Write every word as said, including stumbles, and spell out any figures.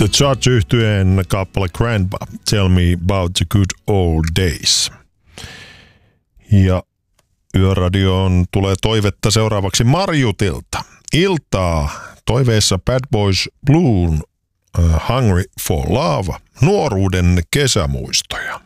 The Judge-yhtyeen kappale Grandpa, Tell Me About the Good Old Days. Ja Yöradioon tulee toivetta seuraavaksi Marjutilta. Iltaa toiveessa Bad Boys Blue, uh, Hungry for Love, nuoruuden kesämuistoja.